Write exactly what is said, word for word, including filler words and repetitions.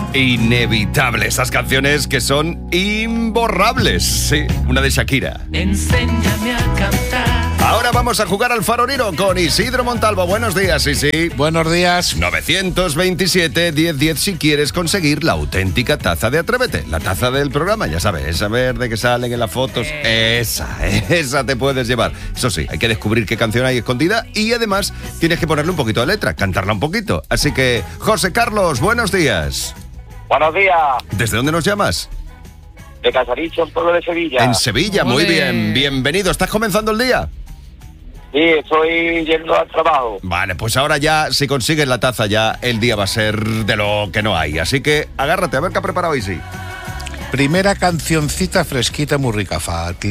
Inevitable. Esas canciones que son imborrables. Sí, una de Shakira. Enséñame a cantar. Ahora vamos a jugar al farolero con Isidro Montalvo. Buenos días, Isi. Buenos días. novecientos veintisiete, diez diez si quieres conseguir la auténtica taza de Atrévete. La taza del programa, ya sabes, esa verde que salen en las fotos. Esa, esa te puedes llevar. Eso sí, hay que descubrir qué canción hay escondida y además tienes que ponerle un poquito de letra, cantarla un poquito. Así que, José Carlos, buenos días. Buenos días. ¿Desde dónde nos llamas? De Casaricho, un pueblo de Sevilla. En Sevilla, muy Ole. bien. Bienvenido. ¿Estás comenzando el día? Sí, estoy yendo al trabajo. Vale, pues ahora ya, si consigues la taza ya, el día va a ser de lo que no hay. Así que agárrate, a ver qué ha preparado Isi. Primera cancioncita fresquita, muy rica, Fati.